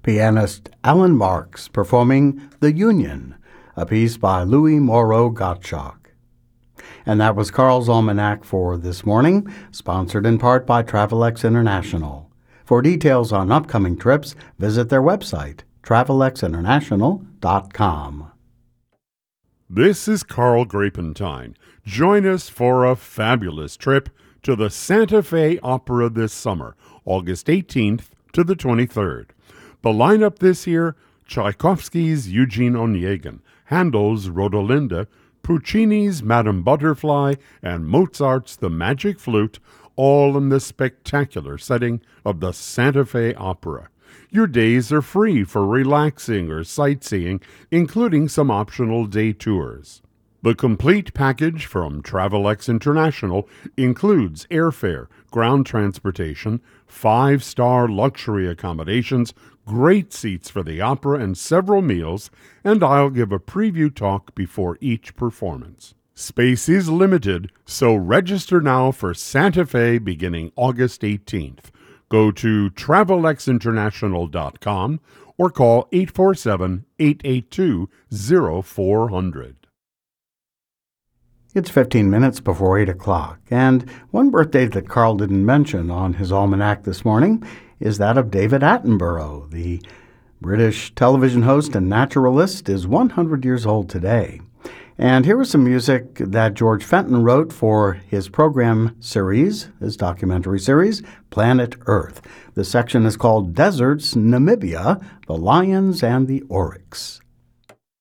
pianist Alan Marks performing The Union, a piece by Louis Moreau Gottschalk. And that was Carl's Almanac for this morning, sponsored in part by Travelex International. For details on upcoming trips, visit their website, travelexinternational.com. This is Carl Grapentine. Join us for a fabulous trip to the Santa Fe Opera this summer, August 18th to the 23rd. The lineup this year: Tchaikovsky's Eugene Onegin, Handel's Rodolinda, Puccini's Madame Butterfly, and Mozart's The Magic Flute, all in the spectacular setting of the Santa Fe Opera. Your days are free for relaxing or sightseeing, including some optional day tours. The complete package from Travelex International includes airfare, ground transportation, 5-star luxury accommodations, great seats for the opera, and several meals, and I'll give a preview talk before each performance. Space is limited, so register now for Santa Fe beginning August 18th. Go to travelexinternational.com or call 847-882-0400. It's 15 minutes before 8 o'clock, and one birthday that Carl didn't mention on his almanac this morning is that of David Attenborough. The British television host and naturalist is 100 years old today. And here is some music that George Fenton wrote for his program series, his documentary series, Planet Earth. The section is called Deserts, Namibia, the Lions and the Oryx.